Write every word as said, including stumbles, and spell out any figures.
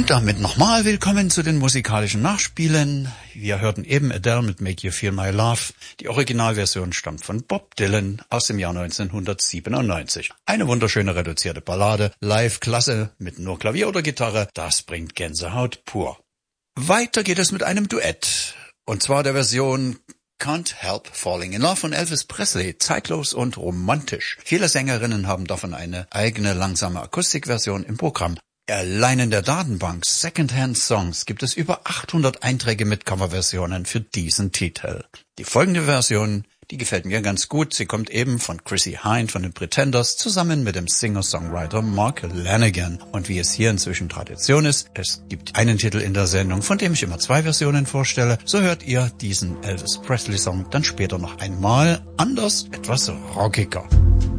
Und damit nochmal willkommen zu den musikalischen Nachspielen. Wir hörten eben Adele mit Make You Feel My Love. Die Originalversion stammt von Bob Dylan aus dem Jahr neunzehnhundertsiebenundneunzig. Eine wunderschöne reduzierte Ballade, live klasse mit nur Klavier oder Gitarre, das bringt Gänsehaut pur. Weiter geht es mit einem Duett, und zwar der Version Can't Help Falling in Love von Elvis Presley, zeitlos und romantisch. Viele Sängerinnen haben davon eine eigene langsame Akustikversion im Programm. Allein in der Datenbank Secondhand Songs gibt es über achthundert Einträge mit Coverversionen für diesen Titel. Die folgende Version, die gefällt mir ganz gut. Sie kommt eben von Chrissie Hynde von den Pretenders zusammen mit dem Singer-Songwriter Mark Lanegan. Und wie es hier inzwischen Tradition ist, es gibt einen Titel in der Sendung, von dem ich immer zwei Versionen vorstelle. So hört ihr diesen Elvis Presley Song dann später noch einmal anders, etwas rockiger.